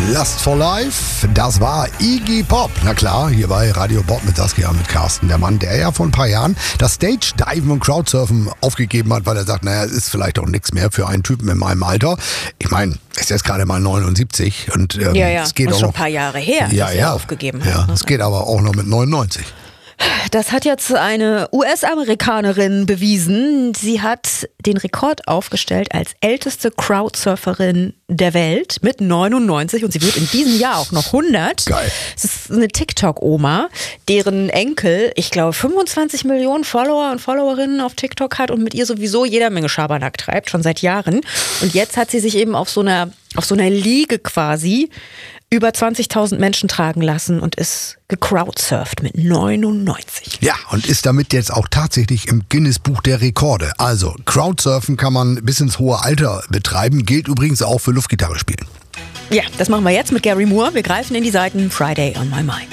Lust for Life, das war Iggy Pop. Na klar, hier bei Radio Bob mit Saskia, mit Carsten. Der Mann, der ja vor ein paar Jahren das Stage-Diven und Crowdsurfen aufgegeben hat, weil er sagt, naja, es ist vielleicht auch nichts mehr für einen Typen in meinem Alter. Ich meine, er ist jetzt gerade mal 79 und es geht und auch schon noch, ein paar Jahre her, dass er aufgegeben hat. Ja, es geht aber auch noch mit 99. Das hat jetzt eine US-Amerikanerin bewiesen. Sie hat den Rekord aufgestellt als älteste Crowdsurferin der Welt mit 99 und sie wird in diesem Jahr auch noch 100. Geil. Es ist eine TikTok-Oma, deren Enkel, ich glaube, 25 Millionen Follower und Followerinnen auf TikTok hat und mit ihr sowieso jeder Menge Schabernack treibt, schon seit Jahren. Und jetzt hat sie sich eben auf so einer Liege quasi über 20.000 Menschen tragen lassen und ist gecrowdsurft mit 99. Ja, und ist damit jetzt auch tatsächlich im Guinness-Buch der Rekorde. Also, Crowdsurfen kann man bis ins hohe Alter betreiben, gilt übrigens auch für Luftgitarre spielen. Ja, das machen wir jetzt mit Gary Moore. Wir greifen in die Seiten Friday on My Mind.